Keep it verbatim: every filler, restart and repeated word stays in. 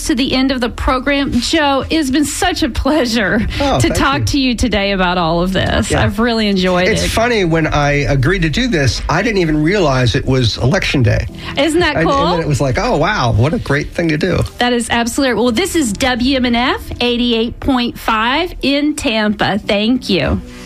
to the end of the program. Joe, it's been such a pleasure oh, to talk you. to you today about all of this. Yeah. I've really enjoyed it's it. It's funny, when I agreed to do this, I didn't even realize it was Election Day. Isn't that cool? I, and then it was like, oh, wow, what a great thing to do. That is absolutely. Well, this is W M N F eighty-eight point five in Tampa. Thank you.